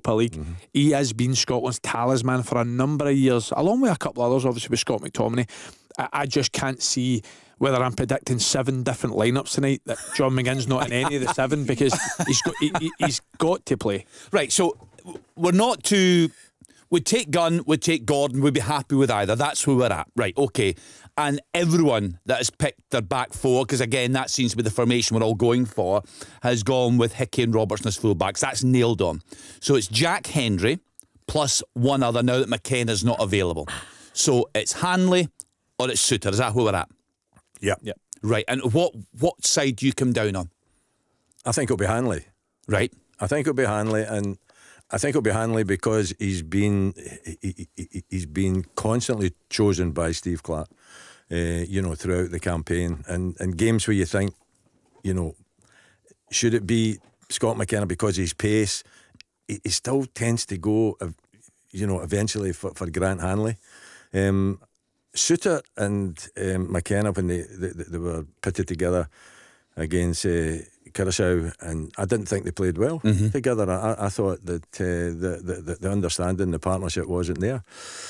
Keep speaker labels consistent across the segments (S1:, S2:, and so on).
S1: Europa League. He has been Scotland's talisman for a number of years, along with a couple of others, obviously with Scott McTominay. I just can't see whether I'm predicting 7 different lineups tonight that John McGinn's not in any of the 7, because he's got to play.
S2: Right, so we're not too... We'd take Gunn, we'd take Gordon, we'd be happy with either. That's who we're at. Right, okay. And everyone that has picked their back four, because again, that seems to be the formation we're all going for, has gone with Hickey and Robertson as fullbacks. That's nailed on. So it's Jack Hendry plus one other now that McKenna's not available. So it's Hanley or it's Souttar. Is that who we're at?
S3: Yeah.
S2: Right, and what side do you come down on?
S3: I think it'll be Hanley.
S2: Right.
S3: I think it'll be Hanley, and I think it'll be Hanley because he's been constantly chosen by Steve Clarke, throughout the campaign, and games where you think, should it be Scott McKenna because his pace? He still tends to go, eventually for Grant Hanley. Souttar and McKenna, when they were pitted together against Curaçao, and I didn't think they played well together. I thought that the understanding, the partnership wasn't there.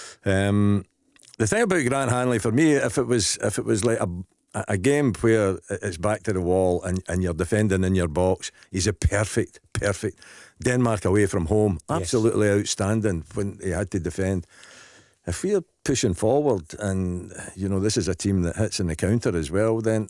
S3: The thing about Grant Hanley for me, if it was like a game where it's back to the wall and you're defending in your box, he's a perfect Denmark away from home, absolutely outstanding when he had to defend. If we're pushing forward and this is a team that hits in the counter as well, then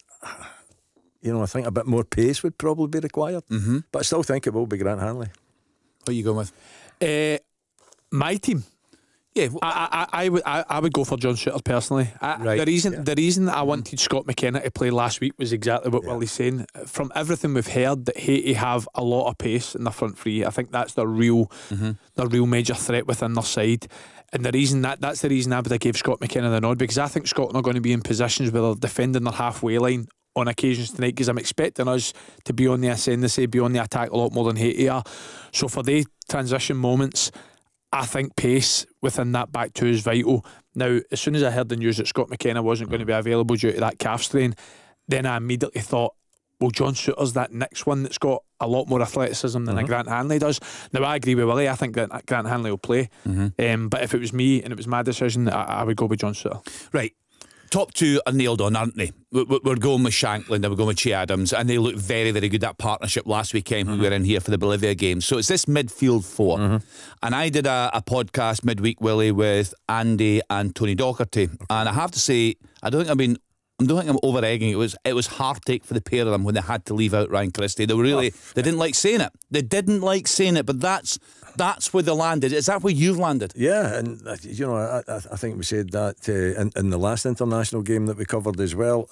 S3: I think a bit more pace would probably be required. But I still think it will be Grant Hanley.
S2: What are you going with?
S1: My team.
S2: Yeah,
S1: I would go for John Souttar personally.
S2: Right.
S1: The reason that I wanted Scott McKenna to play last week was exactly what Willie's saying. From everything we've heard, that Haiti have a lot of pace in the front three. I think that's the real major threat within their side. And that's the reason I would have gave Scott McKenna the nod, because I think Scotland are going to be in positions where they're defending their halfway line on occasions tonight, because I'm expecting us to be on the ascendancy, be on the attack a lot more than Haiti are. So for the transition moments, I think pace within that back two is vital. Now, as soon as I heard the news that Scott McKenna wasn't going to be available due to that calf strain, then I immediately thought, well, John Souttar's that next one that's got a lot more athleticism than a Grant Hanley does. Now, I agree with Willie. I think that Grant Hanley will play. But if it was me and it was my decision, I would go with John Souttar.
S2: Right. Top two are nailed on, aren't they? We're going with Shankland and we're going with Che Adams, and they look very, very good. That partnership last weekend when we were in here for the Bolivia game. So it's this midfield four. And I did a podcast midweek, Willie, with Andy and Tony Docherty, and I have to say, I don't think I'm over-egging. It was heartache for the pair of them when they had to leave out Ryan Christie. They didn't like saying it. They didn't like saying it, but that's where they landed. Is that where you've landed?
S3: Yeah, and I think we said that in the last international game that we covered as well.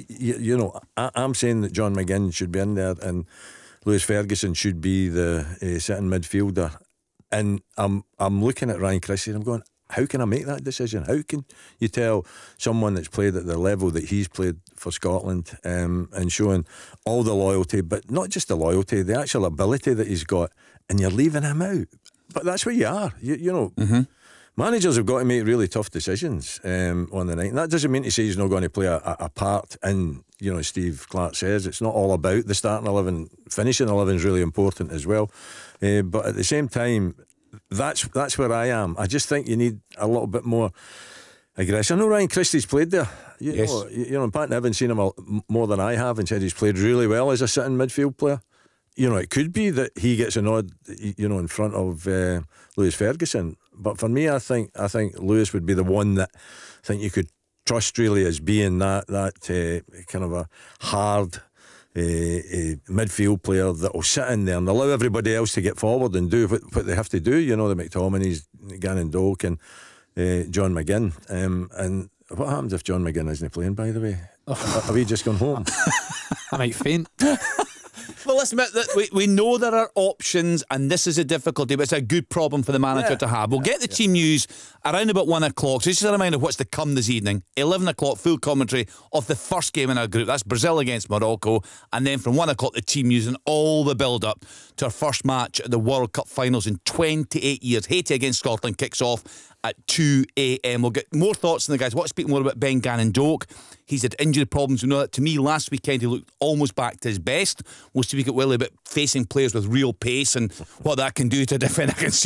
S3: I'm saying that John McGinn should be in there and Lewis Ferguson should be the sitting midfielder. And I'm looking at Ryan Christie and I'm going, how can I make that decision? How can you tell someone that's played at the level that he's played for Scotland and showing all the loyalty, but not just the loyalty, the actual ability that he's got, and you're leaving him out? But that's where you are. Managers have got to make really tough decisions on the night. And that doesn't mean to say he's not going to play a part in, Steve Clarke says, it's not all about the starting 11. Finishing 11 is really important as well. But at the same time, that's where I am. I just think you need a little bit more aggression. I know Ryan Christie's played there. Pat Nevin's seen him more than I have and said he's played really well as a sitting midfield player. It could be that he gets a nod, in front of Lewis Ferguson. But for me, I think Lewis would be the one that I think you could trust really as being that kind of a hard midfield player that will sit in there and allow everybody else to get forward and do what they have to do. The McTominays, Gannon Doak and John McGinn. And what happens if John McGinn isn't playing, by the way? Are we just gone home?
S1: I might faint.
S2: Well, let's admit that we know there are options, and this is a difficulty, but it's a good problem for the manager to have. We'll get the team news around about 1 o'clock. So just a reminder of what's to come this evening. 11 o'clock, full commentary of the first game in our group. That's Brazil against Morocco. And then from 1 o'clock, the team news and all the build-up to our first match at the World Cup finals in 28 years. Haiti against Scotland kicks off at 2 a.m. We'll get more thoughts from the guys. I want to speak more about Ben Gannon Doak. He's had injury problems. We know that. To me, last weekend he looked almost back to his best. We'll speak at Willie about facing players with real pace and what that can do to defend against